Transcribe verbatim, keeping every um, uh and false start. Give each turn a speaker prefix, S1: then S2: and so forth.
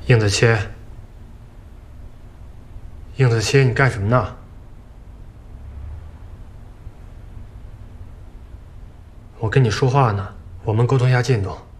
S1: 应子切，应子切，你干什么呢？我跟你说话呢，我们沟通一下进度。